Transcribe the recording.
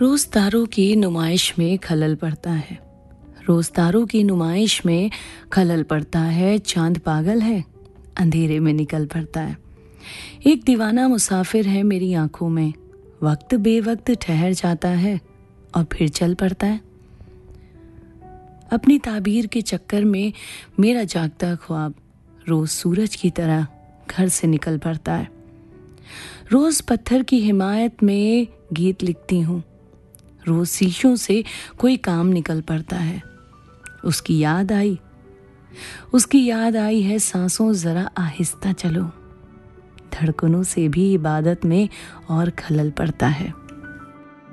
रोज तारों की नुमाइश में खलल पड़ता है। रोज तारों की नुमाइश में खलल पड़ता है। चांद पागल है, अंधेरे में निकल पड़ता है। एक दीवाना मुसाफिर है मेरी आंखों में, वक्त बेवक्त ठहर जाता है और फिर चल पड़ता है। अपनी ताबीर के चक्कर में मेरा जागता ख्वाब रोज सूरज की तरह घर से निकल पड़ता है। रोज पत्थर की हिमायत में गीत लिखती हूँ, रोज शीशों से कोई काम निकल पड़ता है। उसकी याद आई है सांसों जरा आहिस्ता चलो, धड़कनों से भी इबादत में और खलल पड़ता है।